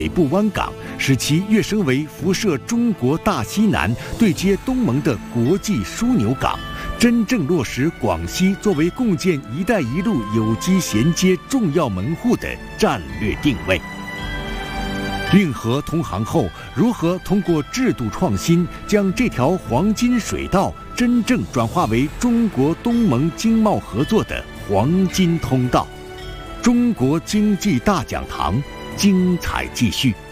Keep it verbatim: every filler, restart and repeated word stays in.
北部湾港，使其跃升为辐射中国大西南、对接东盟的国际枢纽港，真正落实广西作为共建“一带一路”有机衔接重要门户的战略定位。运河通航后，如何通过制度创新，将这条黄金水道真正转化为中国东盟经贸合作的黄金通道？中国经济大讲堂，精彩继续。